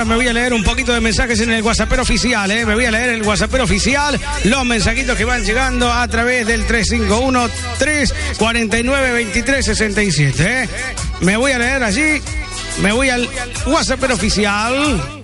me voy a leer un poquito de mensajes en el WhatsApp oficial, Me voy a leer el WhatsApp oficial, los mensajitos que van llegando a través del 351-349-2367, Me voy a leer allí, me voy al WhatsApp oficial.